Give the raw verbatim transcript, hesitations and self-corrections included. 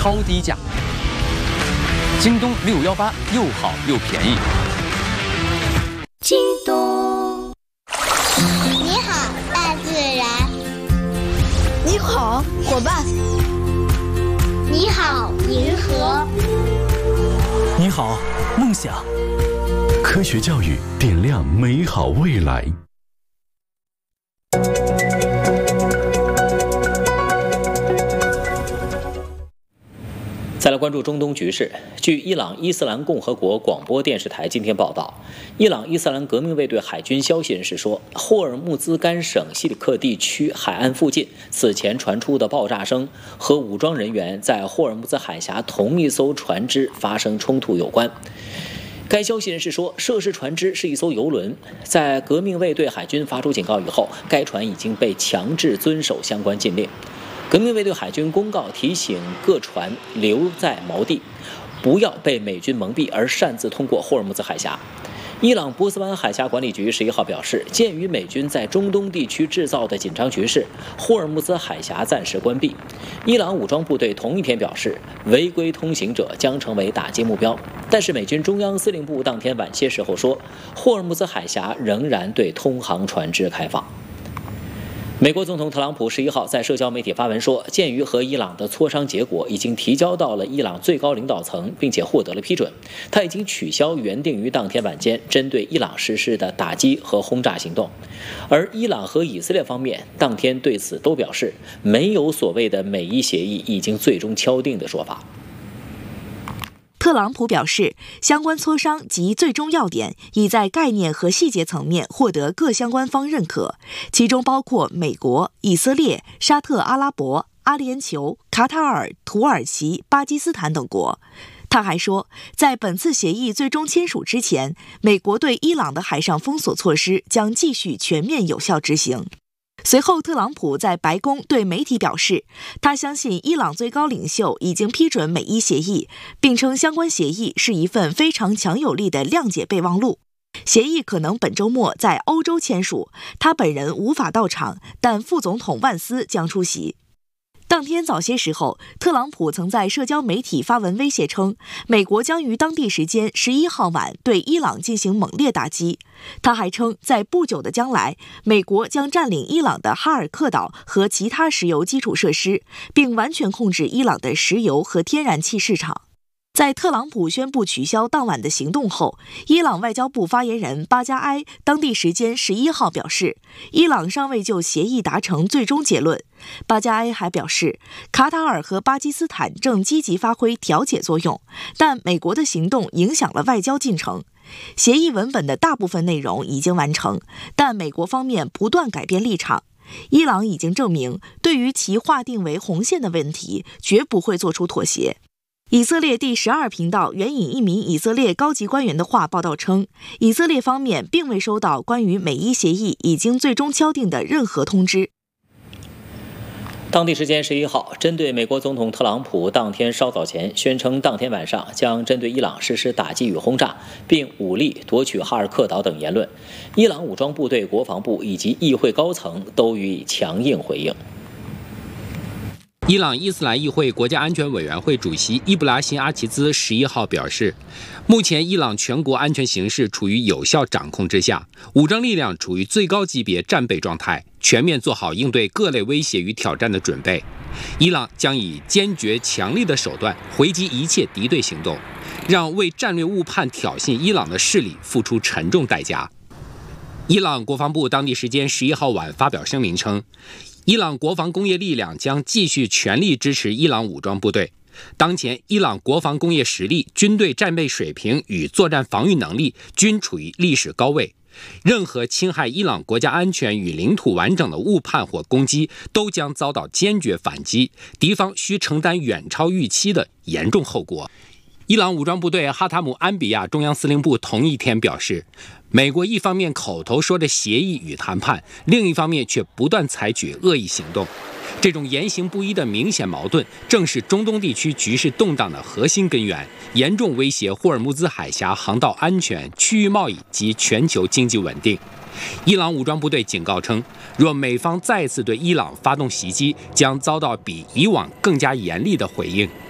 超低价。京东六一八又好又便宜。 京东，你好，大自然。 你好，伙伴。 你好，银河。 你好，梦想。 科学教育点亮美好未来。 再来关注中东局势。据伊朗伊斯兰共和国广播电视台今天报道，伊朗伊斯兰革命卫队海军消息人士说，霍尔木兹干省西里克地区海岸附近此前传出的爆炸声和武装人员在霍尔木兹海峡同一艘船只发生冲突有关。该消息人士说，涉事船只是一艘油轮，在革命卫队海军发出警告以后，该船已经被强制遵守相关禁令。革命卫队海军公告提醒各船留在锚地，不要被美军蒙蔽而擅自通过霍尔木兹海峡。伊朗波斯湾海峡管理局十一号表示，鉴于美军在中东地区制造的紧张局势，霍尔木兹海峡暂时关闭。伊朗武装部队同一天表示，违规通行者将成为打击目标。但是美军中央司令部当天晚些时候说，霍尔木兹海峡仍然对通航船只开放。美国总统特朗普十一号在社交媒体发文说，鉴于和伊朗的磋商结果已经提交到了伊朗最高领导层，并且获得了批准，他已经取消原定于当天晚间针对伊朗实施的打击和轰炸行动。而伊朗和以色列方面当天对此都表示，没有所谓的美伊协议已经最终敲定的说法。 特朗普表示，相关磋商及最终要点已在概念和细节层面获得各相关方认可，其中包括美国、以色列、沙特阿拉伯、阿联酋、卡塔尔、土耳其、巴基斯坦等国。他还说，在本次协议最终签署之前，美国对伊朗的海上封锁措施将继续全面有效执行。随后，特朗普在白宫对媒体表示，他相信伊朗最高领袖已经批准美伊协议，并称相关协议是一份非常强有力的谅解备忘录。协议可能本周末在欧洲签署，他本人无法到场，但副总统万斯将出席。当天早些时候，特朗普曾在社交媒体发文威胁称，美国将于当地时间十一号晚对伊朗进行猛烈打击。他还称，在不久的将来，美国将占领伊朗的哈尔克岛和其他石油基础设施，并完全控制伊朗的石油和天然气市场。在特朗普宣布取消当晚的行动后，伊朗外交部发言人巴加埃当地时间十一号表示，伊朗尚未就协议达成最终结论。巴加埃还表示，卡塔尔和巴基斯坦正积极发挥调解作用，但美国的行动影响了外交进程。协议文本的大部分内容已经完成，但美国方面不断改变立场。伊朗已经证明，对于其划定为红线的问题，绝不会做出妥协。以色列第十二频道援引一名以色列高级官员的话报道称，以色列方面并未收到关于美伊协议已经最终敲定的任何通知。 当地时间十一号，针对美国总统特朗普当天稍早前宣称当天晚上将针对伊朗实施打击与轰炸，并武力夺取哈尔克岛等言论，伊朗武装部队、国防部以及议会高层都予以强硬回应。 伊朗伊斯兰议会国家安全委员会主席伊布拉辛阿齐兹十一号表示，目前伊朗全国安全形势处于有效掌控之下，武装力量处于最高级别战备状态，全面做好应对各类威胁与挑战的准备。伊朗将以坚决强力的手段回击一切敌对行动，让为战略误判挑衅伊朗的势力付出沉重代价。伊朗国防部当地时间十一号晚发表声明称，伊朗国防工业力量将继续全力支持伊朗武装部队。当前，伊朗国防工业实力、军队战备水平与作战防御能力均处于历史高位。任何侵害伊朗国家安全与领土完整的误判或攻击，都将遭到坚决反击，敌方需承担远超预期的严重后果。伊朗武装部队哈塔姆安比亚中央司令部同一天表示，美国一方面口头说着协议与谈判，另一方面却不断采取恶意行动。这种言行不一的明显矛盾，正是中东地区局势动荡的核心根源，严重威胁霍尔木兹海峡航道安全、区域贸易及全球经济稳定。伊朗武装部队警告称，若美方再次对伊朗发动袭击，将遭到比以往更加严厉的回应。